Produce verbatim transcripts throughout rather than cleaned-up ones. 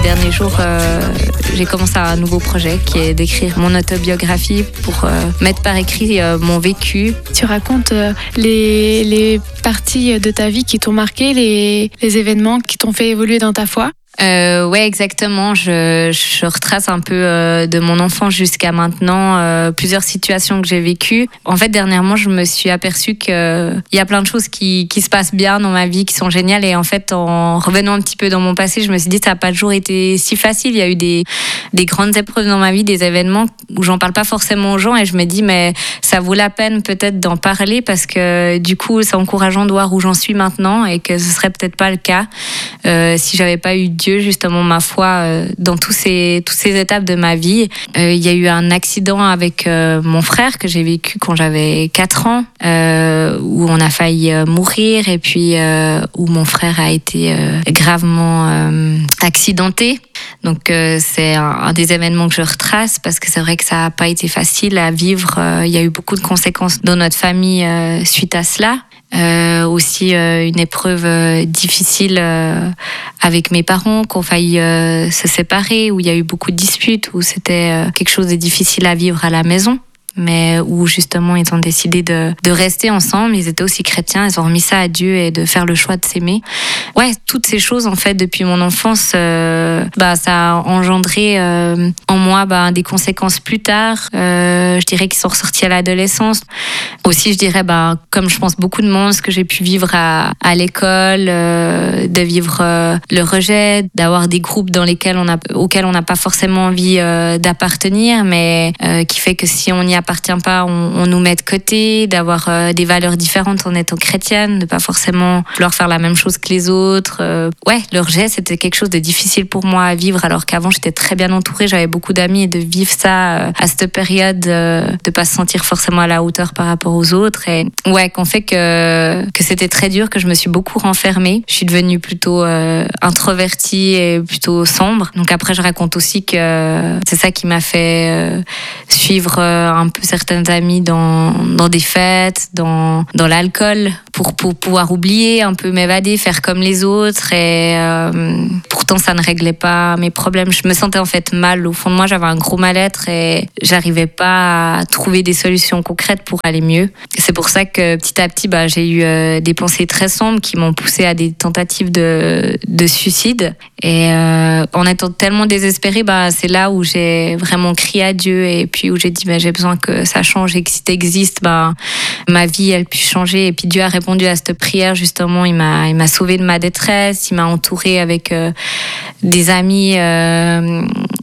derniers jours, euh, j'ai commencé un nouveau projet qui est d'écrire mon autobiographie pour euh, mettre par écrit euh, mon vécu. Tu racontes euh, les, les parties de ta vie qui t'ont marqué, les, les événements qui t'ont fait évoluer dans ta foi. Euh, ouais, exactement. Je, je retrace un peu euh, de mon enfance jusqu'à maintenant euh, plusieurs situations que j'ai vécues. En fait, dernièrement, je me suis aperçue que il y a plein de choses qui, qui se passent bien dans ma vie, qui sont géniales. Et en fait, en revenant un petit peu dans mon passé, je me suis dit ça n'a pas toujours été si facile. Il y a eu des, des grandes épreuves dans ma vie, des événements où j'en parle pas forcément aux gens. Et je me dis, mais ça vaut la peine peut-être d'en parler parce que du coup, c'est encourageant de voir où j'en suis maintenant et que ce serait peut-être pas le cas euh, si j'avais pas eu Dieu, justement, ma foi, euh, dans tous ces, toutes ces étapes de ma vie. Euh, il y a eu un accident avec euh, mon frère que j'ai vécu quand j'avais quatre ans, euh, où on a failli euh, mourir et puis euh, où mon frère a été euh, gravement euh, accidenté. Donc euh, c'est un, un des événements que je retrace parce que c'est vrai que ça n'a pas été facile à vivre. Euh, il y a eu beaucoup de conséquences dans notre famille euh, suite à cela. Euh, aussi euh, une épreuve euh, difficile euh, avec mes parents qui ont failli euh, se séparer, où il y a eu beaucoup de disputes, où c'était euh, quelque chose de difficile à vivre à la maison, mais où justement ils ont décidé de, de rester ensemble. Ils étaient aussi chrétiens, ils ont remis ça à Dieu et de faire le choix de s'aimer. Ouais, toutes ces choses en fait depuis mon enfance, euh, bah ça a engendré euh, en moi bah, des conséquences plus tard. Euh, je dirais qu'ils sont ressortis à l'adolescence. Aussi, je dirais bah comme je pense beaucoup de monde, ce que j'ai pu vivre à, à l'école, euh, de vivre euh, le rejet, d'avoir des groupes dans lesquels on a, auxquels on n'a pas forcément envie euh, d'appartenir, mais euh, qui fait que si on y a appartient pas, on, on nous met de côté, d'avoir euh, des valeurs différentes en étant chrétienne, de pas forcément vouloir faire la même chose que les autres. Euh, ouais, le rejet, c'était quelque chose de difficile pour moi à vivre, alors qu'avant j'étais très bien entourée, j'avais beaucoup d'amis, et de vivre ça euh, à cette période, euh, de pas se sentir forcément à la hauteur par rapport aux autres, et ouais, qu'on fait que que c'était très dur, que je me suis beaucoup renfermée. Je suis devenue plutôt euh, introvertie et plutôt sombre. Donc après, je raconte aussi que c'est ça qui m'a fait euh, suivre euh, un peu certaines amies dans, dans des fêtes, dans, dans l'alcool, pour, pour pouvoir oublier, un peu m'évader, faire comme les autres. Et euh, pourtant, ça ne réglait pas mes problèmes. Je me sentais en fait mal. Au fond de moi, j'avais un gros mal-être et j'arrivais pas à trouver des solutions concrètes pour aller mieux. C'est pour ça que petit à petit, bah, j'ai eu euh, des pensées très sombres qui m'ont poussée à des tentatives de, de suicide. Et euh, en étant tellement désespérée, bah, c'est là où j'ai vraiment crié à Dieu et puis où j'ai dit bah, j'ai besoin que ça change et que si t'existes, bah, ma vie elle puisse changer. Et puis Dieu a répondu à cette prière, justement. Il m'a, il m'a sauvée de ma détresse, il m'a entourée avec euh, des amis euh,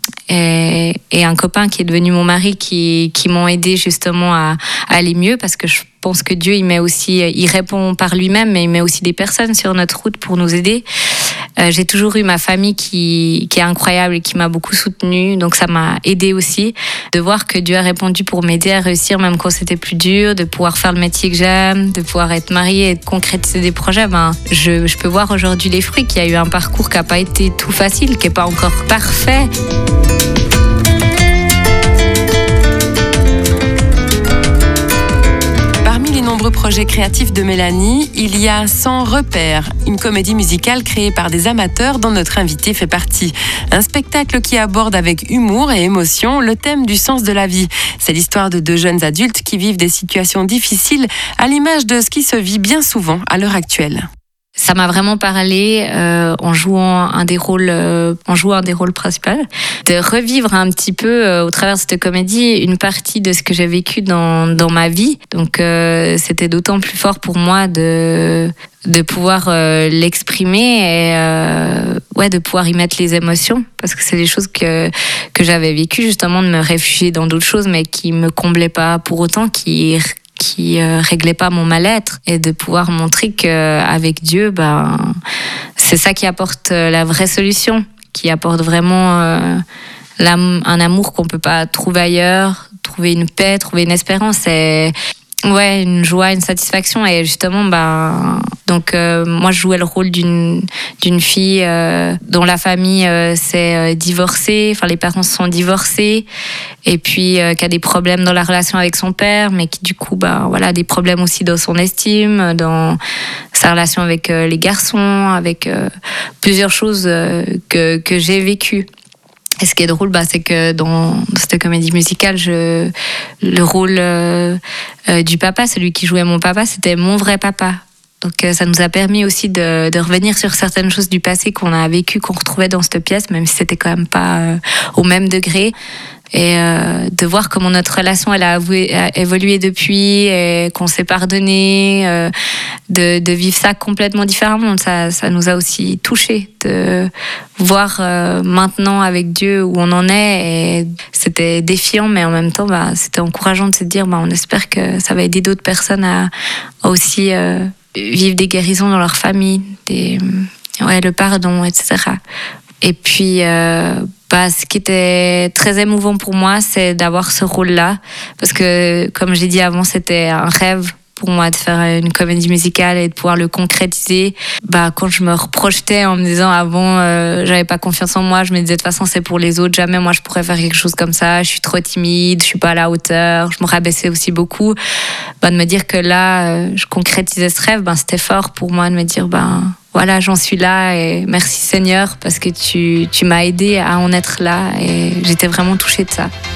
et, et un copain qui est devenu mon mari qui, qui m'ont aidé justement à, à aller mieux, parce que je Je pense que Dieu, il met aussi, il répond par lui-même, mais il met aussi des personnes sur notre route pour nous aider. Euh, j'ai toujours eu ma famille qui, qui est incroyable et qui m'a beaucoup soutenue, donc ça m'a aidée aussi de voir que Dieu a répondu pour m'aider à réussir même quand c'était plus dur, de pouvoir faire le métier que j'aime, de pouvoir être mariée et de concrétiser des projets. Ben, je, je peux voir aujourd'hui les fruits, qu'il y a eu un parcours qui n'a pas été tout facile, qui n'est pas encore parfait. Nombreux projets créatifs de Mélanie, il y a Sans repères, une comédie musicale créée par des amateurs dont notre invité fait partie. Un spectacle qui aborde avec humour et émotion le thème du sens de la vie. C'est l'histoire de deux jeunes adultes qui vivent des situations difficiles à l'image de ce qui se vit bien souvent à l'heure actuelle. Ça m'a vraiment parlé euh, en jouant un des rôles, euh, en jouant un des rôles principaux, de revivre un petit peu euh, au travers de cette comédie une partie de ce que j'ai vécu dans dans ma vie. Donc euh, c'était d'autant plus fort pour moi de de pouvoir euh, l'exprimer et euh, ouais de pouvoir y mettre les émotions, parce que c'est des choses que que j'avais vécues, justement, de me réfugier dans d'autres choses mais qui me comblaient pas pour autant, qui qui euh, réglait pas mon mal-être, et de pouvoir montrer que avec Dieu, ben c'est ça qui apporte la vraie solution, qui apporte vraiment euh, un amour qu'on peut pas trouver ailleurs, trouver une paix, trouver une espérance. Et Ouais, une joie, une satisfaction. Et justement, bah, donc euh, moi, je jouais le rôle d'une d'une fille euh, dont la famille euh, s'est euh, divorcée. Enfin, les parents se sont divorcés, et puis euh, qui a des problèmes dans la relation avec son père, mais qui du coup, bah, voilà, des problèmes aussi dans son estime, dans sa relation avec euh, les garçons, avec euh, plusieurs choses euh, que que j'ai vécues. Et ce qui est drôle, bah, c'est que dans, dans cette comédie musicale, je, le rôle euh, euh, du papa, celui qui jouait mon papa, c'était mon vrai papa. Donc euh, ça nous a permis aussi de, de revenir sur certaines choses du passé qu'on a vécues, qu'on retrouvait dans cette pièce, même si c'était quand même pas euh, au même degré. Et euh, de voir comment notre relation elle a, avoué, a évolué depuis, et qu'on s'est pardonné, euh, de, de vivre ça complètement différemment, ça, ça nous a aussi touchés, de voir euh, maintenant avec Dieu où on en est. Et c'était défiant, mais en même temps, bah, c'était encourageant de se dire, bah, on espère que ça va aider d'autres personnes à, à aussi euh, vivre des guérisons dans leur famille, des, ouais, le pardon, et cetera. Et puis, euh, bah, ce qui était très émouvant pour moi, c'est d'avoir ce rôle-là. Parce que, comme j'ai dit avant, c'était un rêve pour moi de faire une comédie musicale et de pouvoir le concrétiser. Bah, quand je me reprojetais en me disant avant, euh, j'avais pas confiance en moi, je me disais de toute façon, c'est pour les autres, jamais moi je pourrais faire quelque chose comme ça, je suis trop timide, je suis pas à la hauteur, je me rabaissais aussi beaucoup. Bah, de me dire que là, euh, je concrétisais ce rêve, bah, c'était fort pour moi de me dire, bah, voilà, j'en suis là et merci Seigneur parce que tu, tu m'as aidé à en être là et j'étais vraiment touchée de ça.